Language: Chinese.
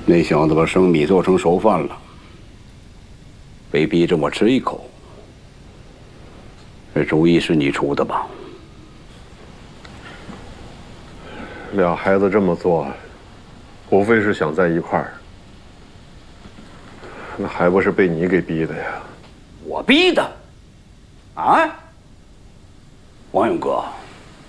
那小子把生米做成熟饭了，非逼着我吃一口。这主意是你出的吧？ 俩孩子这么做，无非是想在一块儿，那还不是被你给逼的呀？ 我逼的？啊？王勇哥。